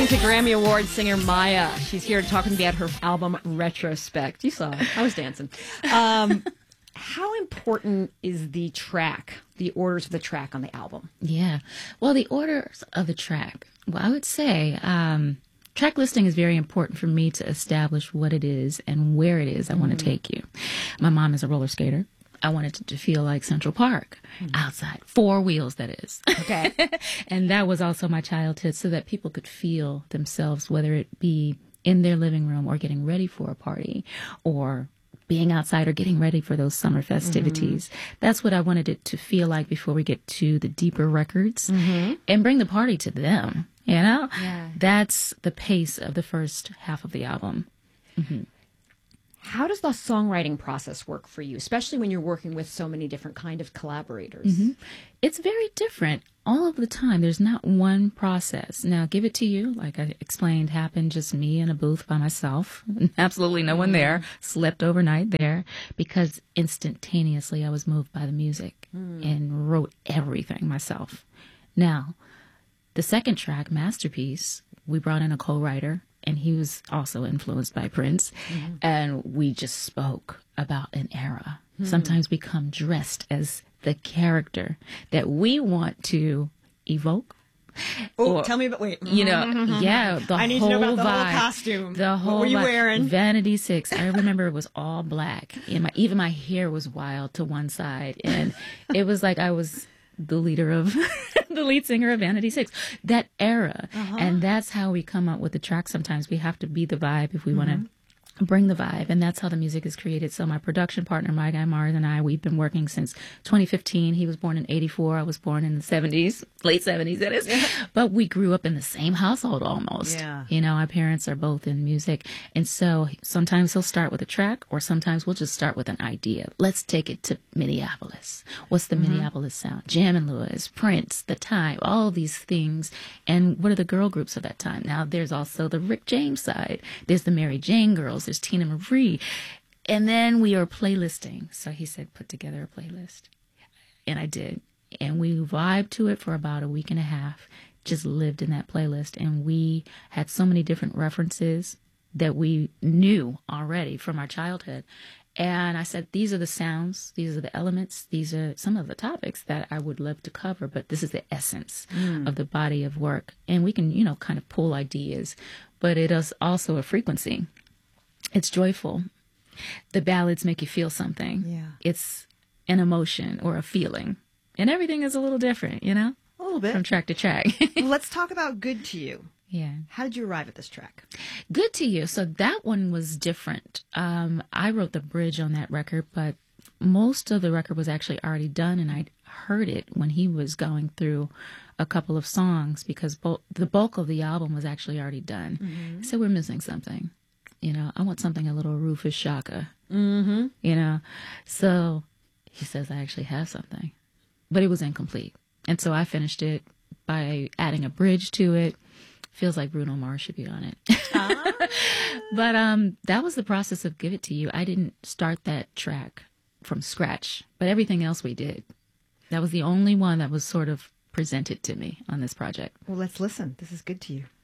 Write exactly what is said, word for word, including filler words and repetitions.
talking to Grammy Award singer Maya. She's here talking about her album Retrospect. You saw it. I was dancing. Um, how important is the track, the orders of the track on the album? Yeah. Well, the orders of the track, well, I would say um, track listing is very important for me to establish what it is and where it is I mm-hmm. want to take you. My mom is a roller skater. I wanted it to feel like Central Park, mm-hmm. outside, four wheels, that is. Okay. And that was also my childhood, so that people could feel themselves, whether it be in their living room or getting ready for a party or being outside or getting ready for those summer festivities. Mm-hmm. That's what I wanted it to feel like before we get to the deeper records mm-hmm. and bring the party to them, you know? Yeah. That's the pace of the first half of the album. Mm-hmm. How does the songwriting process work for you, especially when you're working with so many different kind of collaborators? Mm-hmm. It's very different all of the time. There's not one process. Now, Give It To You, like I explained, happened just me in a booth by myself. Absolutely no one there. Slept overnight there because instantaneously I was moved by the music mm. and wrote everything myself. Now, the second track, Masterpiece, we brought in a co-writer. And he was also influenced by Prince. Mm-hmm. And we just spoke about an era. Mm-hmm. Sometimes we come dressed as the character that we want to evoke. Oh, tell me about, wait. You know, mm-hmm. yeah, the I need whole to know about the vibe, whole costume. The whole what were you vibe. wearing? Vanity Six. I remember it was all black. And my, even my hair was wild to one side. And it was like I was the leader of the lead singer of Vanity Six, that era. Uh-huh. And that's how we come up with the track. Sometimes we have to be the vibe if we mm-hmm. want to bring the vibe. And that's how the music is created. So my production partner, my guy Mars, and I, we've been working since twenty fifteen. He was born in eighty-four. I was born in the seventies, late seventies, that is. Yeah. But we grew up in the same household almost. Yeah. You know, our parents are both in music. And so sometimes he'll start with a track, or sometimes we'll just start with an idea. Let's take it to Minneapolis. What's the mm-hmm. Minneapolis sound? Jam and Lewis, Prince, The Time, all these things. And what are the girl groups of that time? Now, there's also the Rick James side. There's the Mary Jane girls. There's Tina Marie. And then we are playlisting. So he said, put together a playlist. And I did. And we vibed to it for about a week and a half. Just lived in that playlist. And we had so many different references that we knew already from our childhood. And I said, these are the sounds, these are the elements, these are some of the topics that I would love to cover, but this is the essence mm. of the body of work. And we can, you know, kind of pull ideas, but it is also a frequency. It's joyful. The ballads make you feel something. Yeah. It's an emotion or a feeling. And everything is a little different, you know? A little bit. From track to track. Well, let's talk about Good to You. Yeah. How did you arrive at this track? Good to You. So that one was different. Um, I wrote the bridge on that record, but most of the record was actually already done, and I'd heard it when he was going through a couple of songs because bo- the bulk of the album was actually already done. Mm-hmm. So we're missing something. You know, I want something a little Rufus Shaka. Mm-hmm. You know, so he says I actually have something, but it was incomplete. And so I finished it by adding a bridge to it. Feels like Bruno Mars should be on it. Ah. But um, that was the process of Give It To You. I didn't start that track from scratch, but everything else we did. That was the only one that was sort of presented to me on this project. Well, let's listen. This is Good to You.